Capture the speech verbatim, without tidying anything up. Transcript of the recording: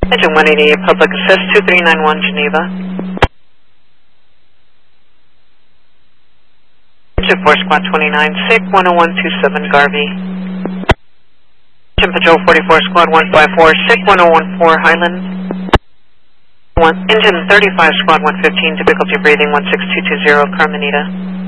Engine one eighty-eight, Public Assist, two three nine one, Geneva. Engine four, Squad twenty-nine, S I C, one oh one two seven, Garvey. Engine Patrol forty-four, Squad one five four, S I C, one oh one four, Highland. One, Engine thirty-five, Squad one fifteen, difficulty breathing, one six two two zero, Carmenita.